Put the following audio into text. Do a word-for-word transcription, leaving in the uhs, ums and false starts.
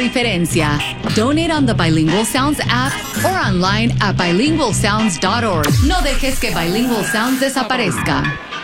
diferencia. Donate on the Bilingual Sounds app or online at bilingual sounds dot org. No dejes que Bilingual Sounds desaparezca.